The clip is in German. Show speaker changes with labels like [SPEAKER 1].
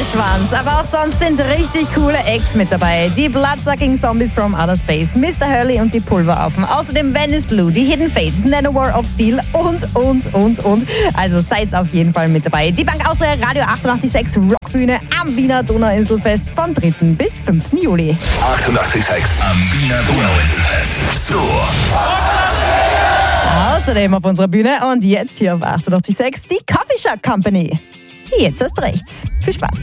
[SPEAKER 1] Fleischwanz. Aber auch sonst sind richtig coole Acts mit dabei. Die Bloodsucking Zombies from Outer Space, Mr. Hurley und die Pulveraffen. Außerdem Venice Blue, die Hidden Fates, Nanowar of Steel und. Also seid auf jeden Fall mit dabei. Die Bank Austria Radio 88.6 Rockbühne am Wiener Donauinselfest vom 3. bis 5. Juli.
[SPEAKER 2] 88.6 am Wiener Donauinselfest. So.
[SPEAKER 1] Außerdem auf unserer Bühne und jetzt hier auf 88.6 die Coffee Shop Company. Jetzt erst recht. Viel Spaß.